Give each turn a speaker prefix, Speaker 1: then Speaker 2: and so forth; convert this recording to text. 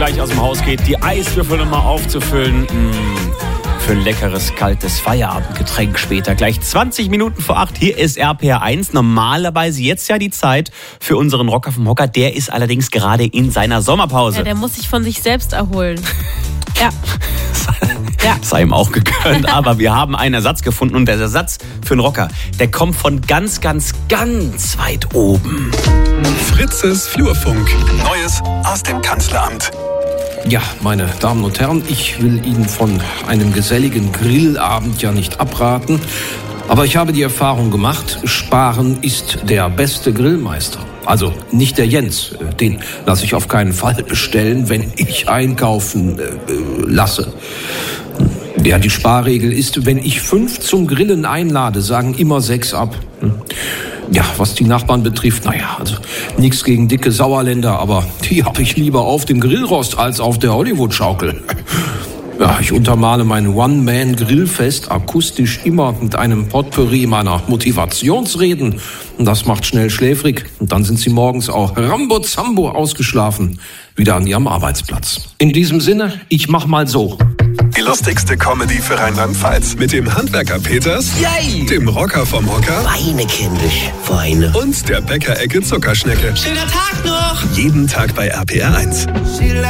Speaker 1: gleich aus dem Haus geht, die Eiswürfel nochmal aufzufüllen. Für ein leckeres, kaltes Feierabendgetränk später. Gleich 20 Minuten vor 8. Hier ist RPR1. Normalerweise jetzt ja die Zeit für unseren Rocker vom Hocker. Der ist allerdings gerade in seiner Sommerpause.
Speaker 2: Ja, der muss sich von sich selbst erholen. Ja.
Speaker 1: Sei ihm auch gegönnt. Aber wir haben einen Ersatz gefunden. Und der Ersatz für einen Rocker, der kommt von ganz, ganz, ganz weit oben.
Speaker 3: Fritzes Flurfunk. Neues aus dem Kanzleramt.
Speaker 4: Ja, meine Damen und Herren, ich will Ihnen von einem geselligen Grillabend ja nicht abraten. Aber ich habe die Erfahrung gemacht, Sparen ist der beste Grillmeister. Also nicht der Jens, den lasse ich auf keinen Fall bestellen, wenn ich einkaufen lasse. Ja, die Sparregel ist, wenn ich 5 zum Grillen einlade, sagen immer 6 ab. Ja, was die Nachbarn betrifft, also nichts gegen dicke Sauerländer, aber die habe ich lieber auf dem Grillrost als auf der Hollywood-Schaukel. Ja, ich untermale mein One-Man-Grillfest akustisch immer mit einem Potpourri meiner Motivationsreden. Das macht schnell schläfrig und dann sind sie morgens auch Rambo-Zambo ausgeschlafen, wieder an ihrem Arbeitsplatz. In diesem Sinne, ich mach mal so.
Speaker 3: Die lustigste Comedy für Rheinland-Pfalz. Mit dem Handwerker Peters,
Speaker 5: Yay!
Speaker 3: dem Rocker vom Hocker
Speaker 5: Weine, kindisch, Weine.
Speaker 3: und der Bäckerecke Zuckerschnecke.
Speaker 5: Schöner Tag noch!
Speaker 3: Jeden Tag bei RPR1.